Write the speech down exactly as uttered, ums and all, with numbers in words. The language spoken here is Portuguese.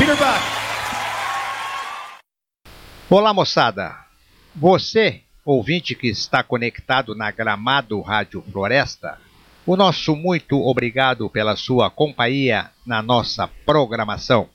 Peter Buck. Olá, moçada. Você, ouvinte que está conectado na Gramado Rádio Floresta, o nosso muito obrigado pela sua companhia na nossa programação.